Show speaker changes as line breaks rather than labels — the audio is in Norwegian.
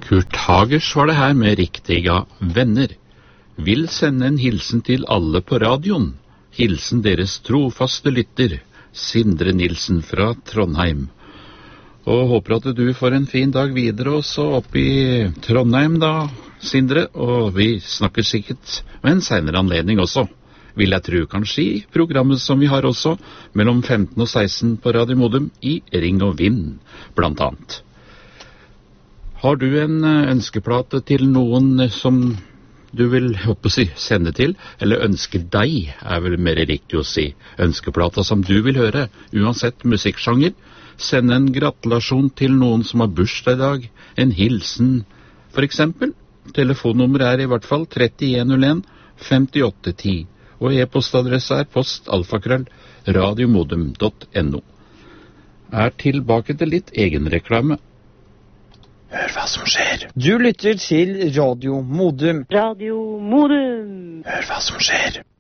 Kurt Hagers var det her med riktiga venner. Vil sende en hilsen til alle på radioen. Hilsen deres trofaste lytter, Sindre Nilsen fra Trondheim. Og håper at du får en fin dag videre også oppe i Trondheim da, Sindre. Og vi snakker sikkert med en senere anledning også, vil jeg tro, kanskje i programmet som vi har også, mellom 15 og 16 på Radio Modum i Ring og Vind, blant annet. Har du en ønskeplate til noen som du vil sende til, eller ønsker deg, er vel mer riktig å si, ønskeplata som du vil høre, uansett musikksjanger? Send en gratulasjon til noen som har bursdag i dag, en hilsen, for eksempel. Telefonnummeret er i hvert fall 3101 5810, og e-postadresse er postalfakrøll.radiomodum.no. Er tilbake til litt egenreklame. Hør hva som skjer.
Du lytter til Radio Modum.
Radio Modum.
Hør hva som skjer.